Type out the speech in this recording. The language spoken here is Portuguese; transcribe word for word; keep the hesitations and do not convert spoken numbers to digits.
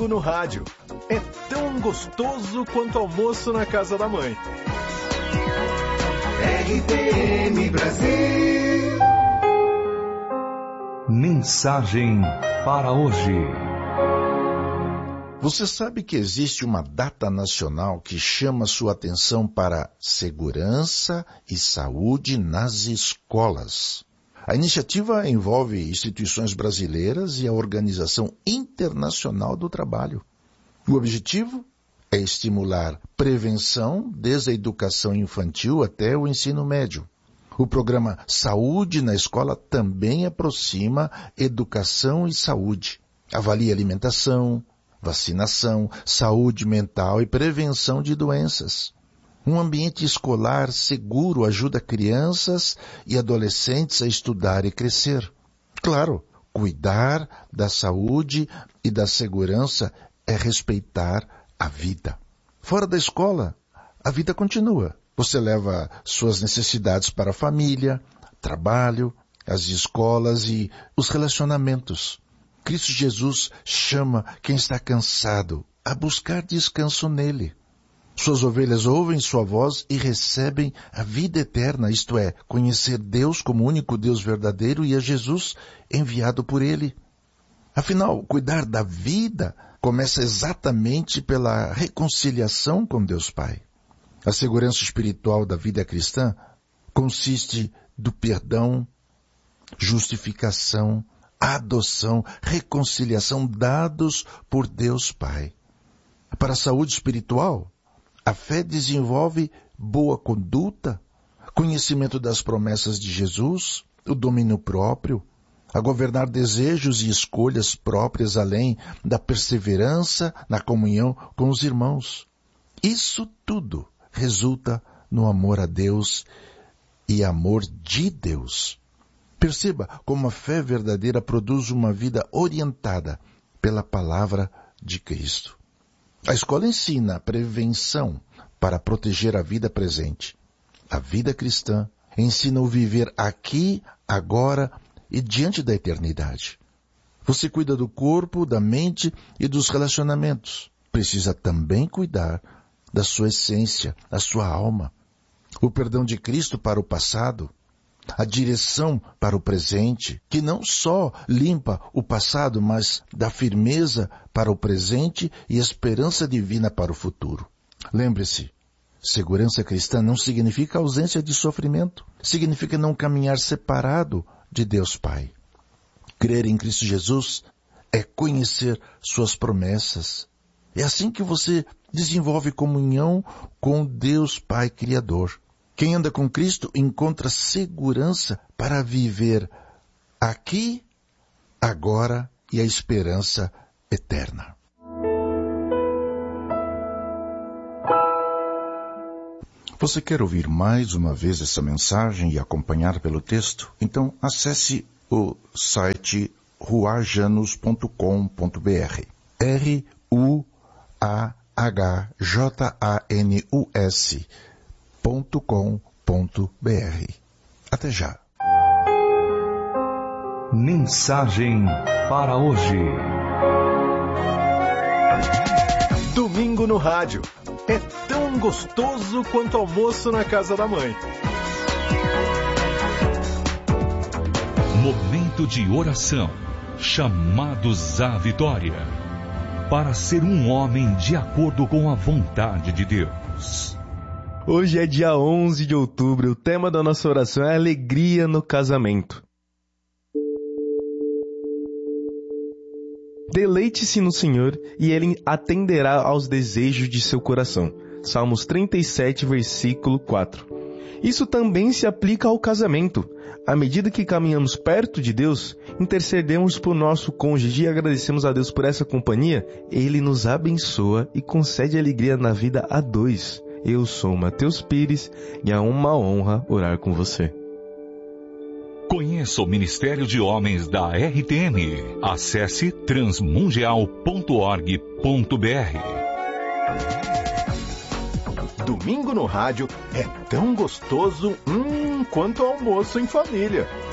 no rádio. É tão gostoso quanto almoço na casa da mãe. R T M Brasil. Mensagem para hoje. Você sabe que existe uma data nacional que chama sua atenção para segurança e saúde nas escolas. A iniciativa envolve instituições brasileiras e a Organização Internacional do Trabalho. O objetivo é estimular prevenção desde a educação infantil até o ensino médio. O programa Saúde na Escola também aproxima educação e saúde. Avalia alimentação, vacinação, saúde mental e prevenção de doenças. Um ambiente escolar seguro ajuda crianças e adolescentes a estudar e crescer. Claro, cuidar da saúde e da segurança é respeitar a vida. Fora da escola, a vida continua. Você leva suas necessidades para a família, trabalho, as escolas e os relacionamentos. Cristo Jesus chama quem está cansado a buscar descanso nele. Suas ovelhas ouvem sua voz e recebem a vida eterna, isto é, conhecer Deus como único Deus verdadeiro e a Jesus enviado por ele. Afinal, cuidar da vida começa exatamente pela reconciliação com Deus Pai. A segurança espiritual da vida cristã consiste do perdão, justificação, adoção, reconciliação dados por Deus Pai. Para a saúde espiritual, a fé desenvolve boa conduta, conhecimento das promessas de Jesus, o domínio próprio, a governar desejos e escolhas próprias além da perseverança na comunhão com os irmãos. Isso tudo resulta no amor a Deus e amor de Deus. Perceba como a fé verdadeira produz uma vida orientada pela palavra de Cristo. A escola ensina a prevenção para proteger a vida presente. A vida cristã ensina o viver aqui, agora e diante da eternidade. Você cuida do corpo, da mente e dos relacionamentos. Precisa também cuidar da sua essência, da sua alma. O perdão de Cristo para o passado, a direção para o presente, que não só limpa o passado, mas dá firmeza para o presente e esperança divina para o futuro. Lembre-se, segurança cristã não significa ausência de sofrimento, significa não caminhar separado de Deus Pai. Crer em Cristo Jesus é conhecer suas promessas. É assim que você desenvolve comunhão com Deus Pai Criador. Quem anda com Cristo encontra segurança para viver aqui, agora e a esperança eterna. Você quer ouvir mais uma vez essa mensagem e acompanhar pelo texto? Então acesse o site ruajanus ponto com ponto b r. R U A H J A N U S ponto com ponto b r. Até já. Mensagem para hoje. Domingo no rádio. É tão gostoso quanto almoço na casa da mãe. Momento de oração. Chamados à vitória. Para ser um homem de acordo com a vontade de Deus. Hoje é dia onze de outubro e o tema da nossa oração é alegria no casamento. Deleite-se no Senhor e Ele atenderá aos desejos de seu coração. Salmos trinta e sete, versículo quatro. Isso também se aplica ao casamento. À medida que caminhamos perto de Deus, intercedemos por nosso cônjuge e agradecemos a Deus por essa companhia, Ele nos abençoa e concede alegria na vida a dois. Eu sou Matheus Pires e é uma honra orar com você. Conheça o Ministério de Homens da R T M. Acesse transmundial ponto org ponto b r. Domingo no rádio é tão gostoso, hum, quanto almoço em família.